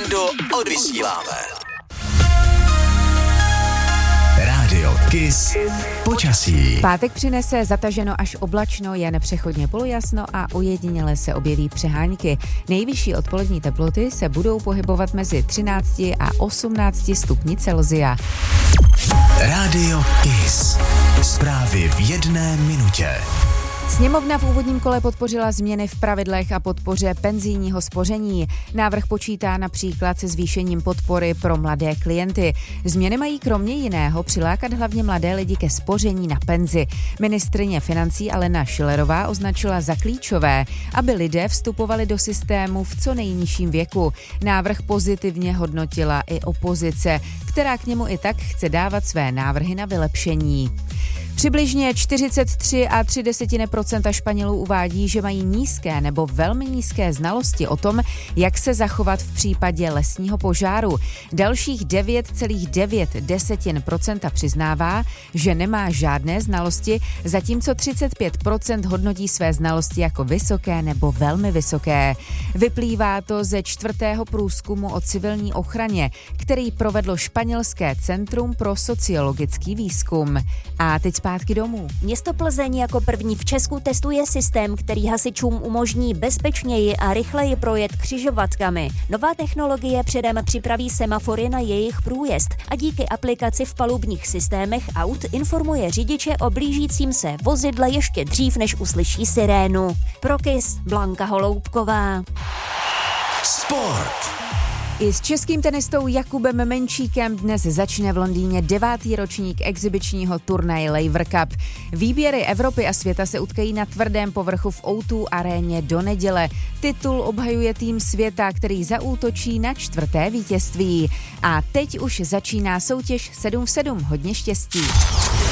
Tvrdo odvysíláme. Rádio Kiss počasí. Pátek přinese zataženo až oblačno, jen přechodně polojasno a ojediněle se objeví přehánky. Nejvyšší odpolední teploty se budou pohybovat mezi 13 a 18 stupni Celsia. Rádio Kiss. Zprávy v 1 minutě. Sněmovna v úvodním kole podpořila změny v pravidlech a podpoře penzijního spoření. Návrh počítá například se zvýšením podpory pro mladé klienty. Změny mají kromě jiného přilákat hlavně mladé lidi ke spoření na penzi. Ministryně financí Alena Schillerová označila za klíčové, aby lidé vstupovali do systému v co nejnižším věku. Návrh pozitivně hodnotila i opozice, která k němu i tak chce dávat své návrhy na vylepšení. Přibližně 43,3% Španělů uvádí, že mají nízké nebo velmi nízké znalosti o tom, jak se zachovat v případě lesního požáru. Dalších 9,9% přiznává, že nemá žádné znalosti, zatímco 35% hodnotí své znalosti jako vysoké nebo velmi vysoké. Vyplývá to ze 4. průzkumu o civilní ochraně, který provedlo Španělské centrum pro sociologický výzkum. A teď zpátky domů. Město Plzeň jako první v Česku testuje systém, který hasičům umožní bezpečněji a rychleji projet křižovatkami. Nová technologie předem připraví semafory na jejich průjezd a díky aplikaci v palubních systémech aut informuje řidiče o blížícím se vozidle ještě dřív, než uslyší sirénu. Pro Kiss Blanka Holoubková. Sport. I s českým tenistou Jakubem Menčíkem dnes začne v Londýně 9. ročník exibičního turnaje Laver Cup. Výběry Evropy a světa se utkají na tvrdém povrchu v O2 aréně do neděle. Titul obhajuje tým světa, který zaútočí na 4. vítězství. A teď už začíná soutěž 7 v 7. Hodně štěstí.